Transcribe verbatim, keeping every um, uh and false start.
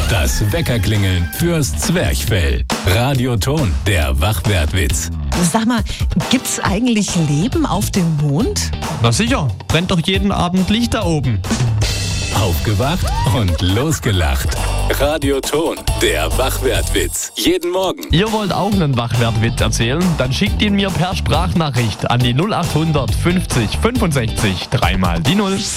Das Weckerklingeln fürs Zwerchfell. Radioton, der Wachwertwitz. Sag mal, gibt's eigentlich Leben auf dem Mond? Na sicher, brennt doch jeden Abend Licht da oben. Aufgewacht und losgelacht. Radioton, der Wachwertwitz. Jeden Morgen. Ihr wollt auch einen Wachwertwitz erzählen? Dann schickt ihn mir per Sprachnachricht an die null acht hundert fünfzig fünfundsechzig dreimal die Null.